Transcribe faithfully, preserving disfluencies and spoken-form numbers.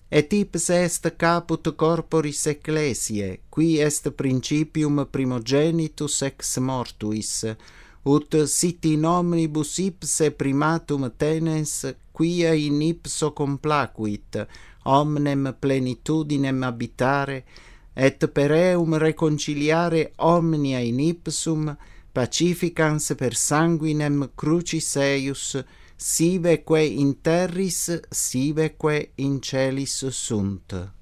et ipse est caput corporis ecclesiae, qui est principium primogenitus ex mortuis, ut sit in omnibus ipse primatum tenes, quia in ipso complacuit omnem plenitudinem habitare, et per eum reconciliare omnia in ipsum, pacificans per sanguinem crucis eius, siveque in terris, siveque in celis sunt.